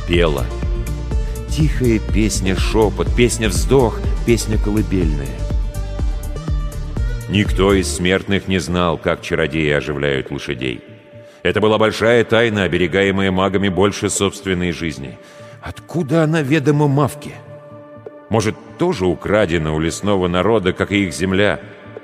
пела. Тихая песня-шепот, песня-вздох, песня колыбельная. Никто из смертных не знал, как чародеи оживляют лошадей. Это была большая тайна, оберегаемая магами больше собственной жизни. Откуда она ведома Мавке? Может, тоже украдена у лесного народа, как и их земля?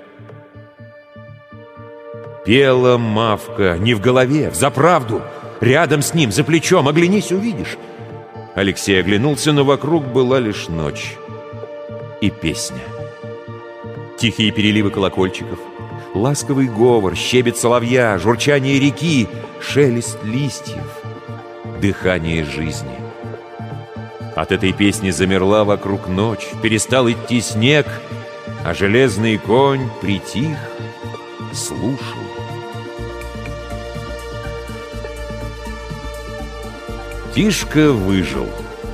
Пела Мавка не в голове, взаправду. Рядом с ним, за плечом, оглянись, увидишь. Алексей оглянулся, но вокруг была лишь ночь и песня. Тихие переливы колокольчиков, ласковый говор, щебет соловья, журчание реки, шелест листьев, дыхание жизни. От этой песни замерла вокруг ночь, перестал идти снег, а железный конь притих, слушал. Тишка выжил.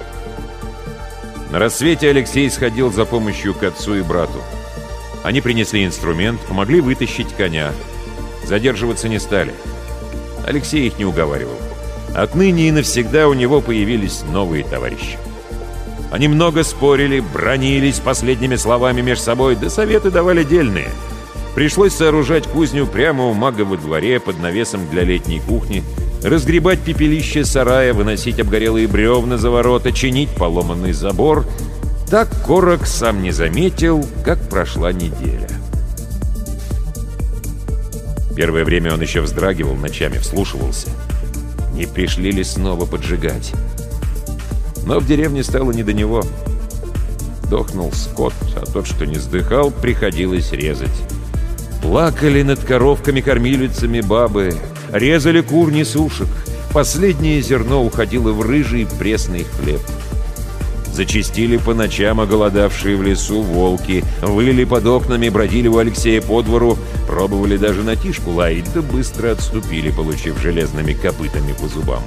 На рассвете Алексей сходил за помощью к отцу и брату. Они принесли инструмент, помогли вытащить коня. Задерживаться не стали. Алексей их не уговаривал. Отныне и навсегда у него появились новые товарищи. Они много спорили, бранились последними словами между собой, да советы давали дельные. Пришлось сооружать кузню прямо у мага во дворе под навесом для летней кухни, разгребать пепелище сарая, выносить обгорелые бревна за ворота, чинить поломанный забор. Так Корок сам не заметил, как прошла неделя. Первое время он еще вздрагивал ночами, вслушивался. Не пришли ли снова поджигать? Но в деревне стало не до него. Дохнул скот, а тот, что не сдыхал, приходилось резать. Плакали над коровками-кормилицами бабы, резали кур несушек. Последнее зерно уходило в рыжий пресный хлеб. Зачастили по ночам оголодавшие в лесу волки, выли под окнами, бродили у Алексея по двору, пробовали даже на Тишку лаять, да быстро отступили, получив железными копытами по зубам.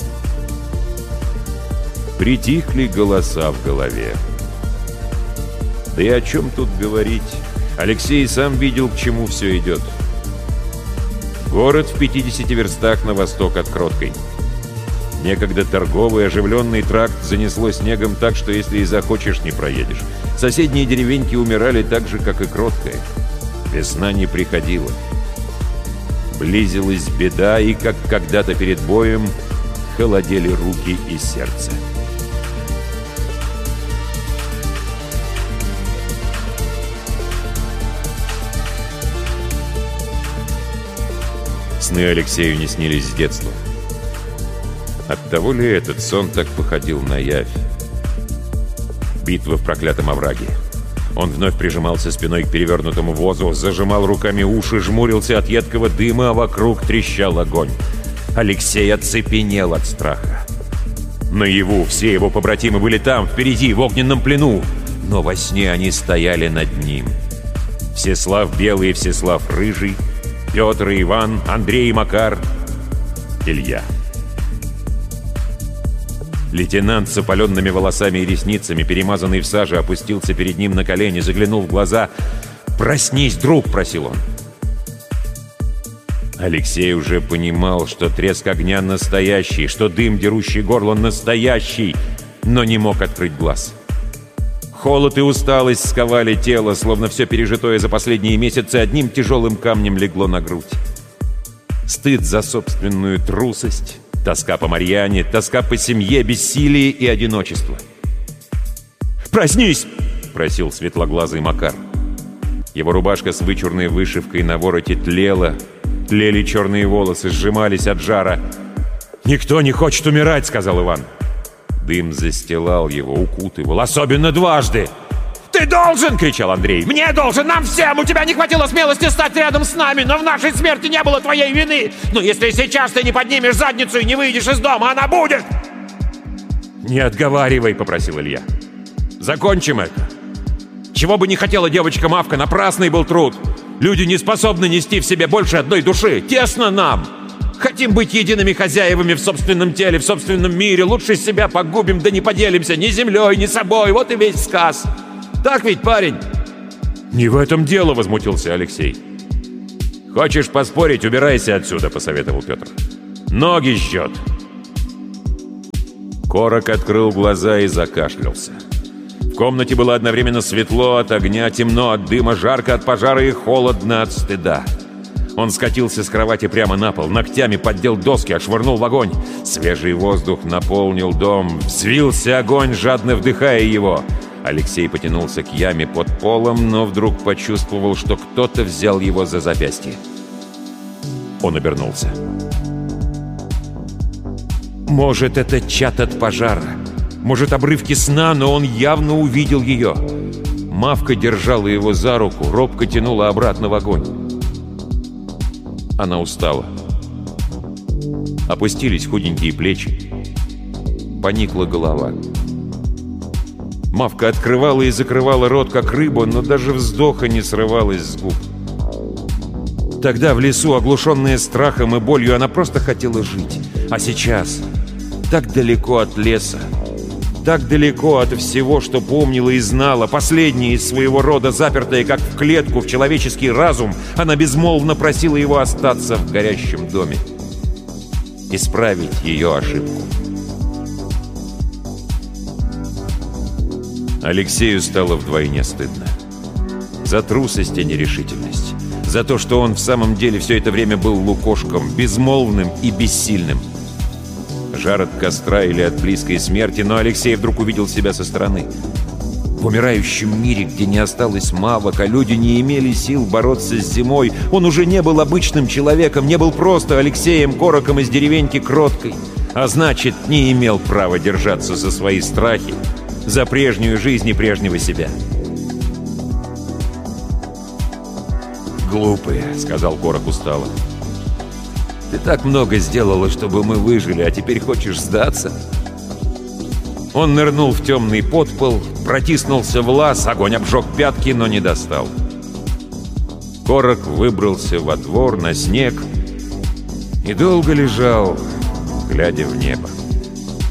Притихли голоса в голове. Да и о чем тут говорить? Алексей сам видел, к чему все идет. Город в 50 верстах на восток от Кроткой. Некогда торговый, оживленный тракт занесло снегом так, что если и захочешь, не проедешь. Соседние деревеньки умирали так же, как и Кроткая. Весна не приходила. Близилась беда, и, как когда-то перед боем, холодели руки и сердце. Сны Алексею не снились с детства. Оттого ли этот сон так походил на явь? Битва в проклятом овраге. Он вновь прижимался спиной к перевернутому возу, зажимал руками уши, жмурился от едкого дыма, а вокруг трещал огонь. Алексей оцепенел от страха. Наяву все его побратимы были там, впереди, в огненном плену. Но во сне они стояли над ним. Всеслав Белый и Всеслав Рыжий, Петр и Иван, Андрей и Макар, Илья. Лейтенант с опаленными волосами и ресницами, перемазанный в саже, опустился перед ним на колени, заглянул в глаза. «Проснись, друг!» — просил он. Алексей уже понимал, что треск огня настоящий, что дым, дерущий горло, настоящий, но не мог открыть глаз. Холод и усталость сковали тело, словно все пережитое за последние месяцы одним тяжелым камнем легло на грудь. Стыд за собственную трусость, тоска по Марьяне, тоска по семье, бессилие и одиночество. «Проснись!» — просил светлоглазый Макар. Его рубашка с вычурной вышивкой на вороте тлела, тлели черные волосы, сжимались от жара. «Никто не хочет умирать!» — сказал Иван. Дым застилал его, укутывал, особенно дважды. «Ты должен!» — кричал Андрей. «Мне должен! Нам всем! У тебя не хватило смелости стать рядом с нами, но в нашей смерти не было твоей вины! Но если сейчас ты не поднимешь задницу и не выйдешь из дома, она будет!» «Не отговаривай!» — попросил Илья. «Закончим это! Чего бы не хотела девочка Мавка, напрасный был труд! Люди не способны нести в себе больше одной души! Тесно нам! Хотим быть едиными хозяевами в собственном теле, в собственном мире! Лучше себя погубим, да не поделимся ни землей, ни собой! Вот и весь сказ! Так ведь, парень?» «Не в этом дело!» — возмутился Алексей. «Хочешь поспорить, убирайся отсюда!» — посоветовал Петр. «Ноги жжет!» Корок открыл глаза и закашлялся. В комнате было одновременно светло от огня, темно от дыма, жарко от пожара и холодно от стыда. Он скатился с кровати прямо на пол, ногтями поддел доски, отшвырнул в огонь. Свежий воздух наполнил дом, взвился огонь, жадно вдыхая его. Алексей потянулся к яме под полом, но вдруг почувствовал, что кто-то взял его за запястье. Он обернулся. Может, это чад от пожара, может, обрывки сна, но он явно увидел ее. Мавка держала его за руку, робко тянула обратно в огонь. Она устала. Опустились худенькие плечи. Поникла голова. Мавка открывала и закрывала рот, как рыба, но даже вздоха не срывалась с губ. Тогда в лесу, оглушенная страхом и болью, она просто хотела жить. А сейчас, так далеко от леса, так далеко от всего, что помнила и знала, последняя из своего рода, запертая как в клетку в человеческий разум, она безмолвно просила его остаться в горящем доме, исправить ее ошибку. Алексею стало вдвойне стыдно. За трусость и нерешительность. За то, что он в самом деле все это время был лукошком, безмолвным и бессильным. Жар от костра или от близкой смерти, но Алексей вдруг увидел себя со стороны. В умирающем мире, где не осталось мавок, а люди не имели сил бороться с зимой, он уже не был обычным человеком, не был просто Алексеем Короком из деревеньки Кроткой, а значит, не имел права держаться за свои страхи, за прежнюю жизнь и прежнего себя. «Глупые», — сказал Корок устало. «Ты так много сделала, чтобы мы выжили, а теперь хочешь сдаться?» Он нырнул в темный подпол, протиснулся в лаз, огонь обжег пятки, но не достал. Корок выбрался во двор на снег и долго лежал, глядя в небо.